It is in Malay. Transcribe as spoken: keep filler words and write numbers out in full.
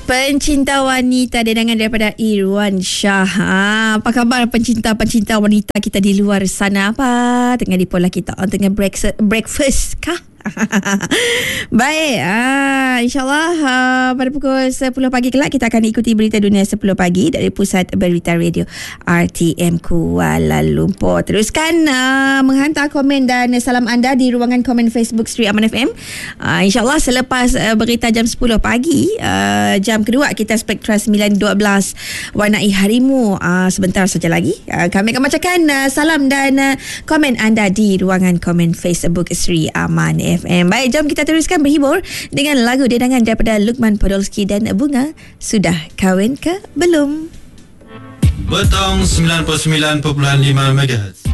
Pencinta wanita dengangan daripada Irwan Shah. Ha, apa khabar pencinta-pencinta wanita kita di luar sana? Apa tengah di pola kita on tengah breakfast, breakfast kah? Baik, ah, InsyaAllah uh, pada pukul sepuluh pagi kelak kita akan ikuti berita dunia sepuluh pagi dari Pusat Berita Radio R T M Kuala Lumpur. Teruskan uh, menghantar komen dan salam anda di ruangan komen Facebook Sri Aman F M. uh, InsyaAllah selepas uh, berita jam sepuluh pagi, uh, jam kedua kita Spektra sembilan dua belas Warnai Harimu uh, sebentar saja lagi. uh, Kami akan bacakan uh, salam dan uh, komen anda di ruangan komen Facebook Sri Aman F M. Baik, jom kita teruskan berhibur dengan lagu dedangan daripada Luqman Podolski dan Bunga. Sudah kahwin ke belum? Betong sembilan puluh sembilan perpuluhan lima megahertz.